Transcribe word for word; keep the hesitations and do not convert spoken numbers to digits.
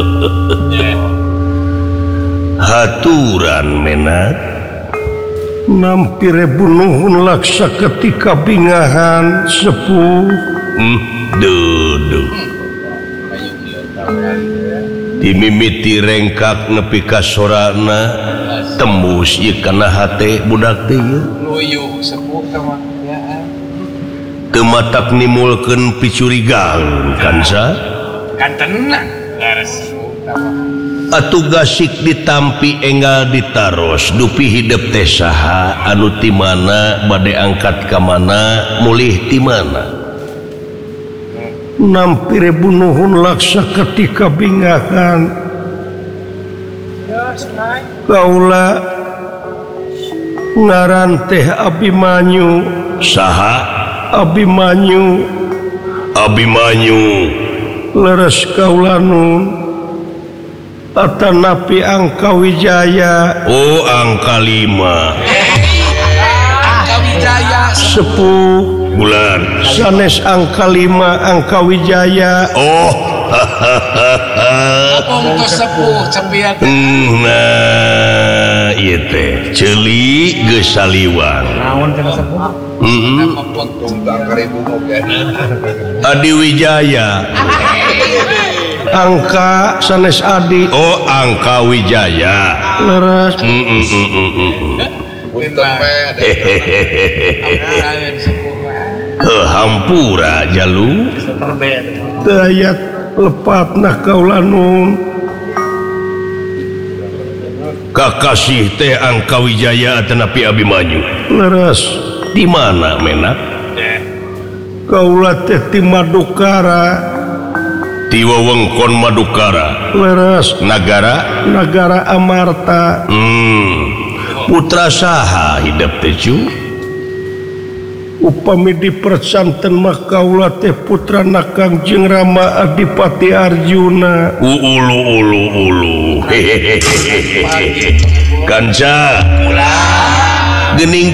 haturan menat nampire bunuhun laksa ketika bingahan sepuh hmm, duduh dimimiti rengkak nepi ka sorana tembus ieu kana hate budak teh luyuh sepuh kematian teu matak nimulkeun picurigaan kan sa kan tenang gares atuh gasik ditampi enggal ditaros dupi hidup teh saha anu ti mana bade angkat ka mana mulih ti mana nampire bunuhun laksa ketika bingahan kaula ngaran teh Abimanyu saha Abimanyu Abimanyu leres kaula nun atanapi Angka Wijaya oh angka lima Angka Wijaya sepuh bulan sanes angka lima Angka Wijaya oh Ongko sepuh cepiat nah ieu teh ceuli geus saliwang naon cenah sepuh heeh Adi Wijaya Angka sanes Adi oh Angka Wijaya leres heeh heeh hampura jalu dayat lepatna kaula nun kakasih teh Angka Wijaya atanapi Abimanyu leres di mana menak kaula teh ti Madukara ti wewengkon Madukara leres nagara nagara Amarta hmm putra saha hidup teh cu upami dipercanten mah kaula teh putra Kangjeng Rama Adipati Arjuna ulu ulu ulu hehehe kanca geuning